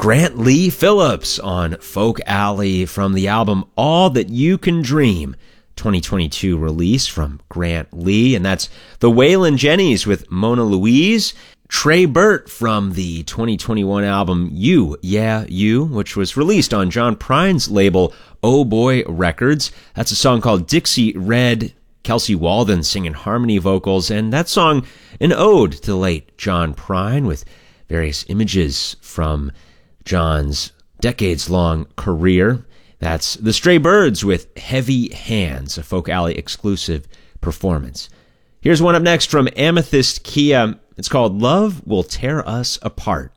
Grant Lee Phillips on Folk Alley from the album All That You Can Dream, 2022 release from Grant Lee. And that's the Waylon Jennings with Mona Louise. Trey Burt from the 2021 album You, Yeah, You, which was released on John Prine's label Oh Boy Records. That's a song called Dixie Red. Kelsey Walden singing harmony vocals, and that song an ode to the late John Prine with various images from John's decades-long career. That's the Stray Birds with Heavy Hands, a Folk Alley exclusive performance. Here's one up next from Amethyst Kia. It's called Love Will Tear Us Apart.